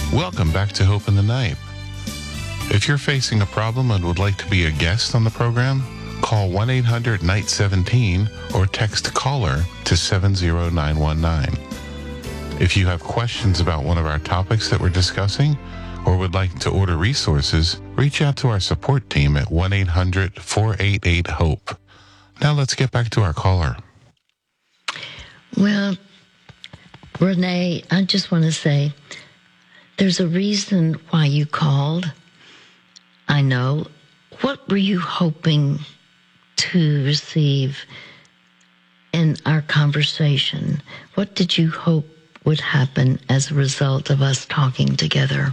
Welcome back to Hope in the Night. If you're facing a problem and would like to be a guest on the program, call 1-800-NIGHT-17 or text CALLER to 70919. If you have questions about one of our topics that we're discussing or would like to order resources, reach out to our support team at 1-800-488-HOPE. Now let's get back to our caller. Well, Renee, I just want to say there's a reason why you called. I know. What were you hoping to receive in our conversation? What did you hope would happen as a result of us talking together?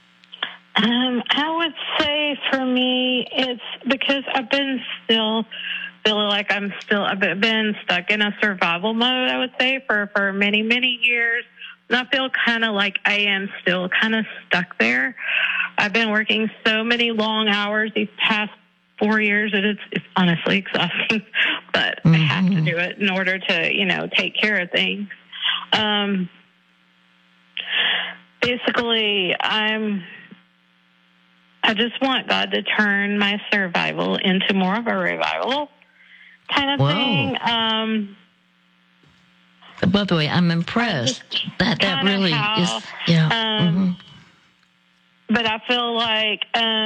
I would say for me, it's because I've been still feeling like I've been stuck in a survival mode, I would say, for many, many years. And I feel kind of like I am still kind of stuck there. I've been working so many long hours these past 4 years that it's honestly exhausting, but I have to do it in order to, take care of things. Basically, I just want God to turn my survival into more of a revival kind of thing. By the way, I'm impressed. That really is, yeah. But I feel like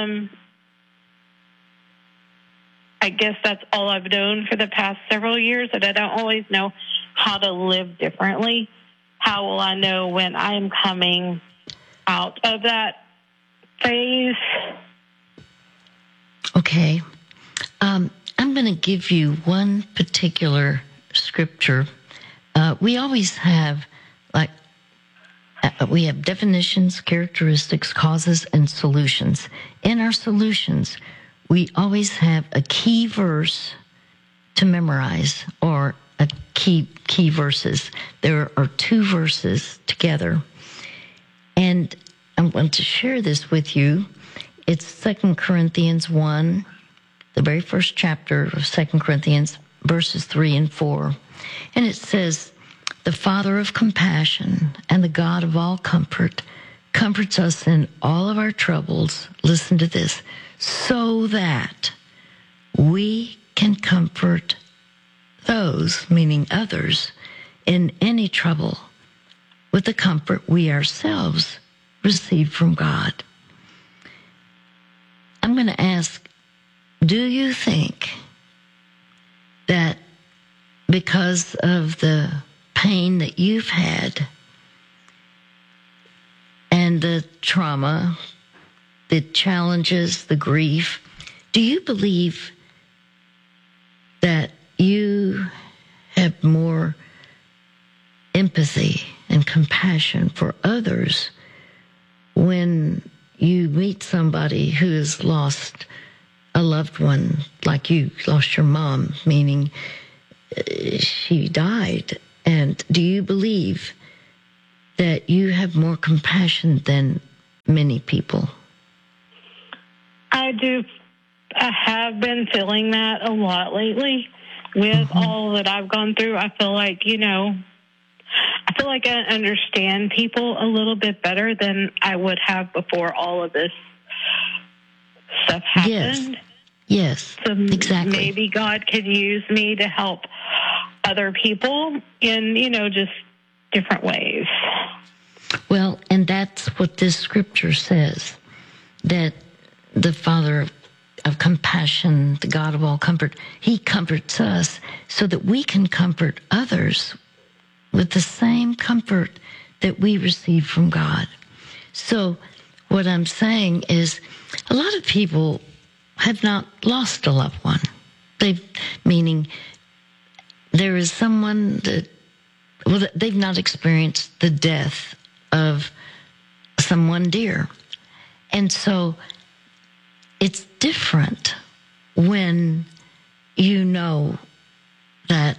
I guess that's all I've known for the past several years, that I don't always know how to live differently. How will I know when I'm coming out of that phase? Okay. I'm going to give you one particular scripture. We always have, we have definitions, characteristics, causes, and solutions. In our solutions, we always have a key verse to memorize, or a key verses. There are two verses together. And I want to share this with you. It's 2 Corinthians 1, the very first chapter of 2 Corinthians, verses 3 and 4. And it says, "The Father of compassion and the God of all comfort comforts us in all of our troubles," listen to this, "so that we can comfort those," meaning others, "in any trouble with the comfort we ourselves receive from God." I'm going to ask, do you think that because of the pain that you've had and the trauma, the challenges, the grief, do you believe that you have more empathy and compassion for others when you meet somebody who has lost a loved one, like you lost your mom, meaning she died? And do you believe that you have more compassion than many people? I do. I have been feeling that a lot lately with all that I've gone through. I feel like, I understand people a little bit better than I would have before all of this stuff happened. Yes, so exactly. Maybe God could use me to help other people in, just different ways. Well, and that's what this scripture says, that the Father of compassion, the God of all comfort, He comforts us so that we can comfort others with the same comfort that we receive from God. So what I'm saying is, a lot of people have not lost a loved one. Meaning there is someone that, they've not experienced the death of someone dear. And so it's different when you know that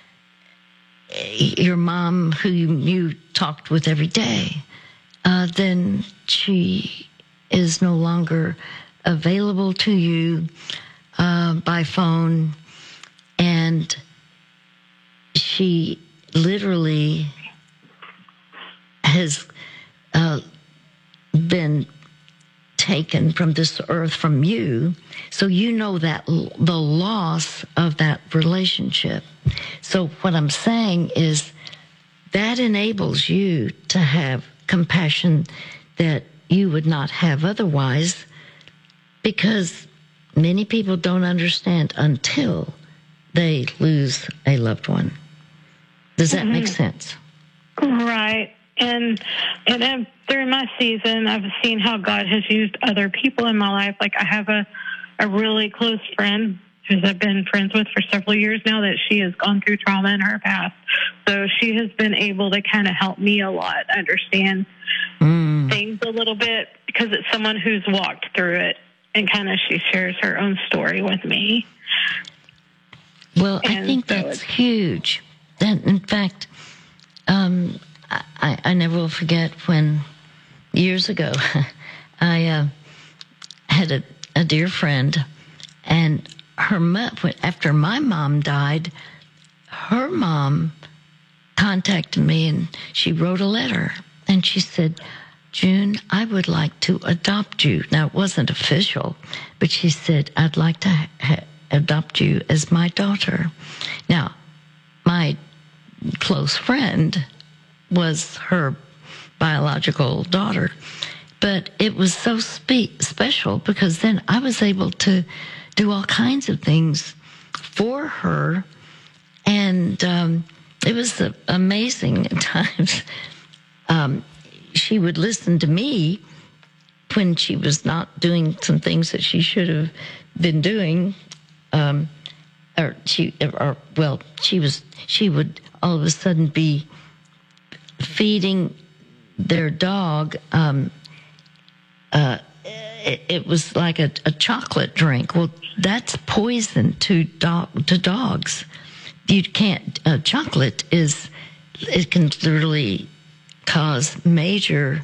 your mom, who you talked with every day, then she is no longer available to you by phone, and she literally has been taken from this earth from you. So you know that the loss of that relationship. So what I'm saying is that enables you to have compassion that you would not have otherwise, because many people don't understand until they lose a loved one. Does that make sense? Right. And then during my season, I've seen how God has used other people in my life. Like I have a really close friend who I've been friends with for several years now, that she has gone through trauma in her past. So she has been able to kind of help me a lot understand things a little bit, because it's someone who's walked through it, and kind of she shares her own story with me. Well, I think that's huge. And in fact, I never will forget when years ago I had a dear friend, and after my mom died, her mom contacted me and she wrote a letter, and she said, "June, I would like to adopt you." Now, it wasn't official, but she said, "I'd like to adopt you as my daughter." Now, my close friend was her biological daughter, but it was so special because then I was able to do all kinds of things for her, and it was amazing at times. She would listen to me when she was not doing some things that she should have been doing, she would all of a sudden be feeding their dog. It was like a chocolate drink. Well, that's poison to dogs. You can't. Chocolate it can literally cause major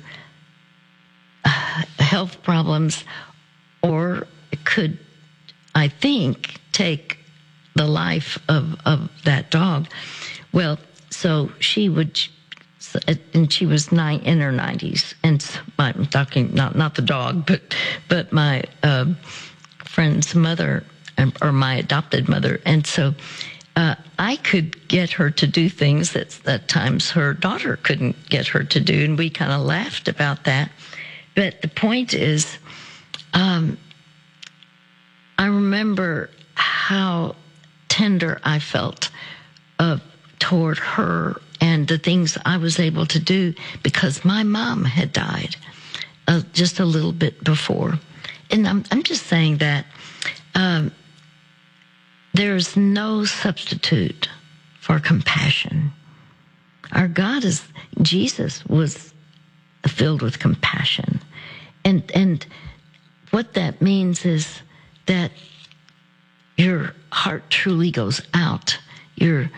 health problems, or it could, I think, take the life of that dog. Well, so she would, and she was in her 90s, and I'm talking not the dog, but my friend's mother, or my adopted mother, and so I could get her to do things that at times her daughter couldn't get her to do, and we kind of laughed about that. But the point is, I remember how tender I felt toward her and the things I was able to do, because my mom had died just a little bit before. And I'm just saying that there's no substitute for compassion. Our God Jesus was filled with compassion. And what that means is that your heart truly goes out. You're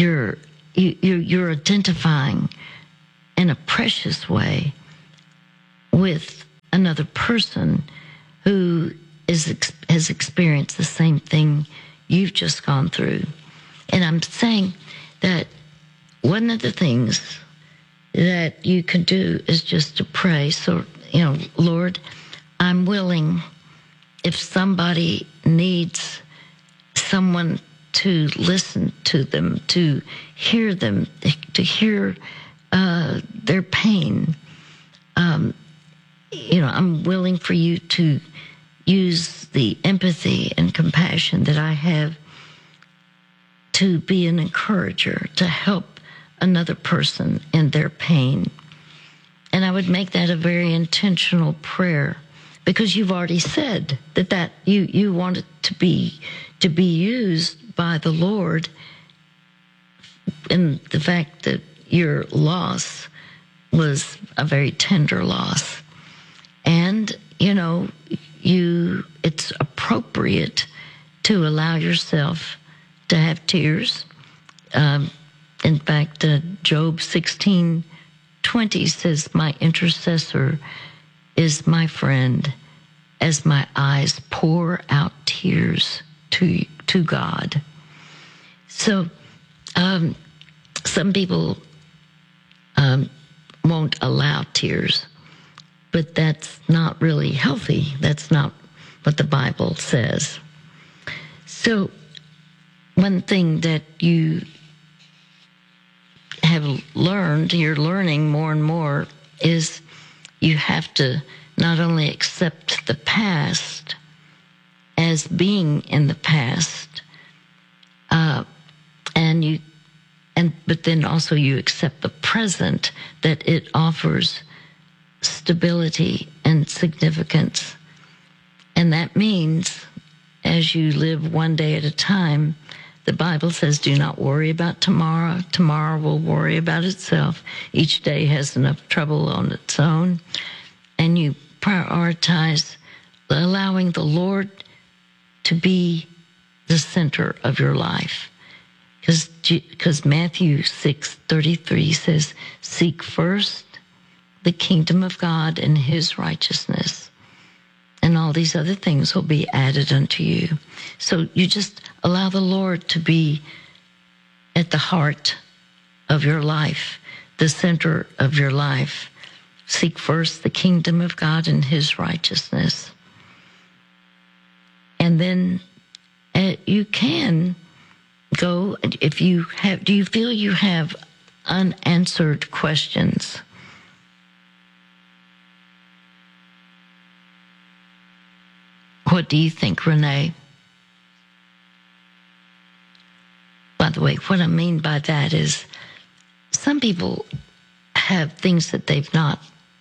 identifying in a precious way with another person who has experienced the same thing you've just gone through. And I'm saying that one of the things that you can do is just to pray. So, Lord, I'm willing, if somebody needs someone to listen to them, to hear them, to hear their pain, I'm willing for you to use the empathy and compassion that I have to be an encourager, to help another person in their pain. And I would make that a very intentional prayer, because you've already said that you want it to be used by the Lord, in the fact that your loss was a very tender loss. And, it's appropriate to allow yourself to have tears. In fact, Job 16:20 says, "My intercessor is my friend, as my eyes pour out tears to God." So, some people won't allow tears, but that's not really healthy. That's not what the Bible says. So one thing that you have learned, you're learning more and more, is you have to not only accept the past as being in the past, but then also you accept the present, that it offers stability and significance. And that means, as you live one day at a time, the Bible says, do not worry about tomorrow. Tomorrow will worry about itself. Each day has enough trouble on its own. And you prioritize allowing the to be the center of your life. Because Matthew 6:33 says, seek first the kingdom of God and his righteousness, and all these other things will be added unto you. So you just allow the Lord to be at the heart of your life, the center of your life. Seek first the kingdom of God and his righteousness. And then you can go, if you have, do you feel you have unanswered questions? What do you think, Renee? By the way, what I mean by that is some people have things that they've not,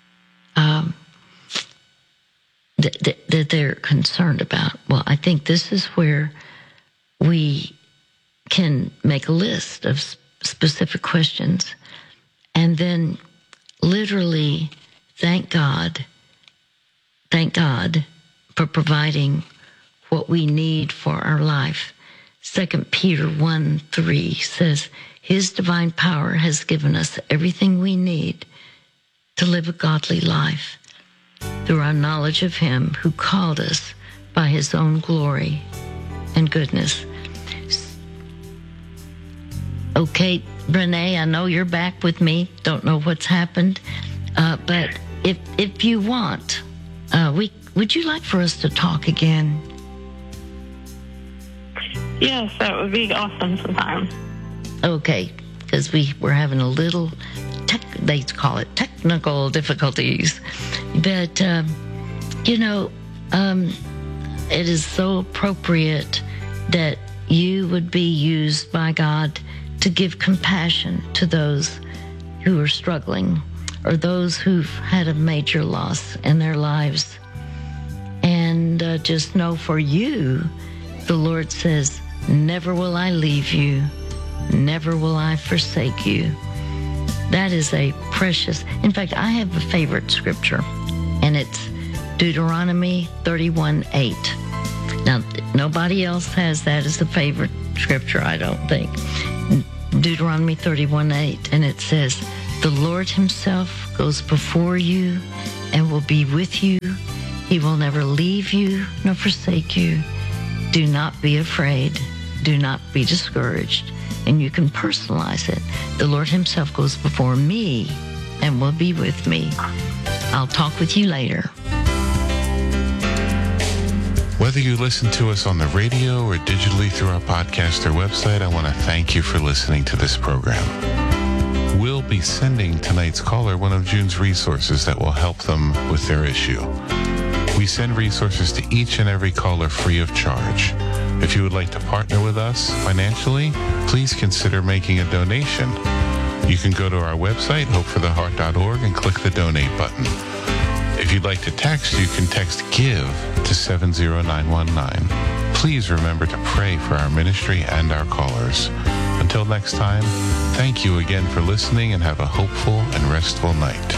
that they're concerned about. Well, I think this is where we can make a list of specific questions and then literally thank God for providing what we need for our life. 2 Peter 1:3 says, his divine power has given us everything we need to live a godly life through our knowledge of him who called us by his own glory and goodness. Okay, Renee, I know you're back with me. Don't know what's happened. But if you want, would you like for us to talk again? Yes, that would be awesome sometime. Okay, because we were having a little, they call it technical difficulties. But, it is so appropriate that you would be used by God to give compassion to those who are struggling or those who've had a major loss in their lives. And just know for you, the Lord says, never will I leave you, never will I forsake you. That is a precious, in fact, I have a favorite scripture, and it's Deuteronomy 31:8. Now, nobody else has that as a favorite scripture, I don't think. Deuteronomy 31:8, and it says, the Lord himself goes before you and will be with you. He will never leave you nor forsake you. Do not be afraid. Do not be discouraged. And you can personalize it. The Lord himself goes before me and will be with me. I'll talk with you later. Whether you listen to us on the radio or digitally through our podcast or website, I want to thank you for listening to this program. We'll be sending tonight's caller one of June's resources that will help them with their issue. We send resources to each and every caller free of charge. If you would like to partner with us financially, please consider making a donation. You can go to our website, hopefortheheart.org, and click the donate button. If you'd like to text, you can text GIVE to 70919. Please remember to pray for our ministry and our callers. Until next time, thank you again for listening and have a hopeful and restful night.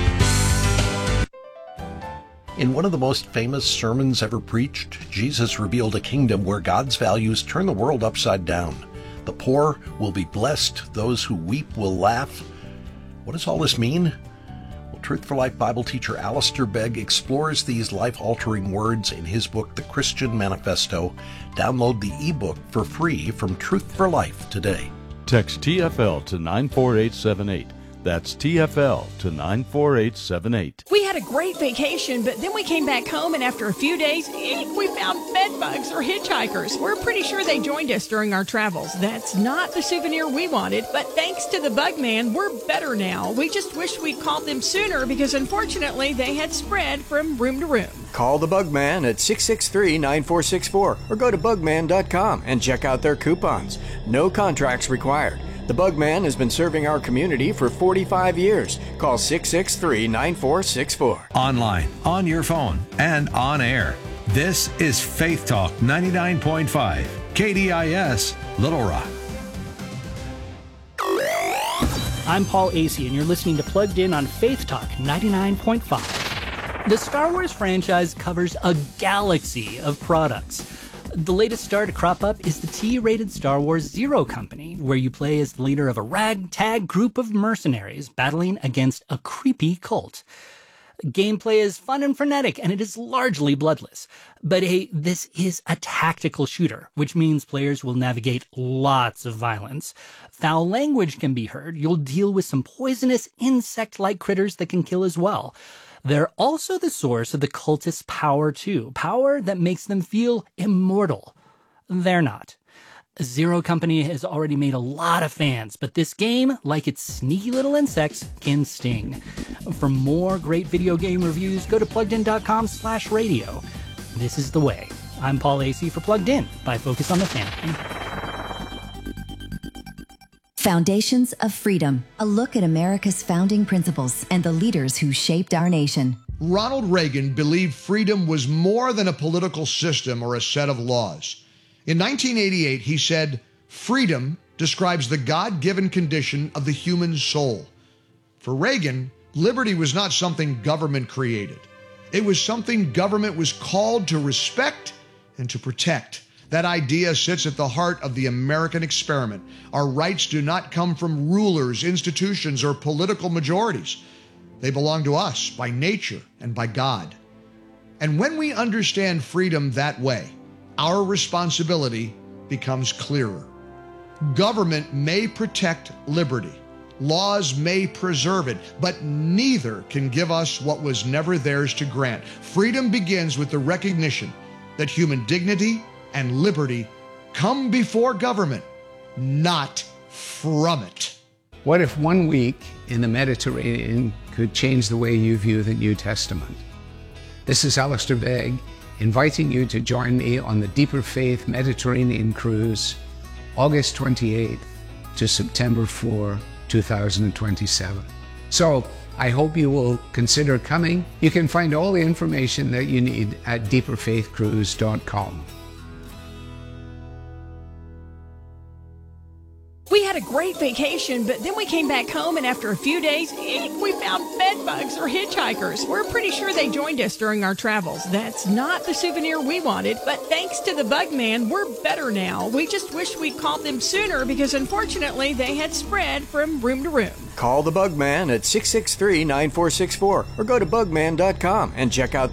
In one of the most famous sermons ever preached, Jesus revealed a kingdom where God's values turn the world upside down. The poor will be blessed. Those who weep will laugh. What does all this mean? Well, Truth for Life Bible teacher Alistair Begg explores these life-altering words in his book, The Christian Manifesto. Download the ebook for free from Truth for Life today. Text TFL to 94878. That's TFL to 94878. We had a great vacation, but then we came back home, and after a few days, we found bed bugs or hitchhikers. We're pretty sure they joined us during our travels. That's not the souvenir we wanted, but thanks to the Bug Man, we're better now. We just wish we'd called them sooner because unfortunately they had spread from room to room. Call the Bug Man at 663-9464 or go to bugman.com and check out their coupons. No contracts required. The Bug Man has been serving our community for 45 years. Call 663-9464. Online, on your phone, and on air. This is Faith Talk 99.5, KDIS, Little Rock. I'm Paul Acey, and you're listening to Plugged In on Faith Talk 99.5. The Star Wars franchise covers a galaxy of products. The latest star to crop up is the T-rated Star Wars Zero Company, where you play as the leader of a ragtag group of mercenaries battling against a creepy cult. Gameplay is fun and frenetic, and it is largely bloodless. But hey, this is a tactical shooter, which means players will navigate lots of violence. Foul language can be heard. You'll deal with some poisonous insect-like critters that can kill as well. They're also the source of the cultists' power too, power that makes them feel immortal. They're not. Zero Company has already made a lot of fans, but this game, like its sneaky little insects, can sting. For more great video game reviews, go to PluggedIn.com/radio. This is the way. I'm Paul Acey for Plugged In by Focus on the Family. Foundations of Freedom, a look at America's founding principles and the leaders who shaped our nation. Ronald Reagan believed freedom was more than a political system or a set of laws. In 1988, he said, "Freedom describes the God-given condition of the human soul." For Reagan, liberty was not something government created. It was something government was called to respect and to protect. That idea sits at the heart of the American experiment. Our rights do not come from rulers, institutions, or political majorities. They belong to us by nature and by God. And when we understand freedom that way, our responsibility becomes clearer. Government may protect liberty. Laws may preserve it, but neither can give us what was never theirs to grant. Freedom begins with the recognition that human dignity and liberty come before government, not from it. What if 1 week in the Mediterranean could change the way you view the New Testament? This is Alistair Begg, inviting you to join me on the Deeper Faith Mediterranean Cruise, August 28th to September 4, 2027. So I hope you will consider coming. You can find all the information that you need at deeperfaithcruise.com. We had a great vacation, but then we came back home, and after a few days, we found bed bugs or hitchhikers. We're pretty sure they joined us during our travels. That's not the souvenir we wanted, but thanks to the Bug Man, we're better now. We just wish we'd called them sooner because unfortunately they had spread from room to room. Call the Bug Man at 663-9464 or go to bugman.com and check out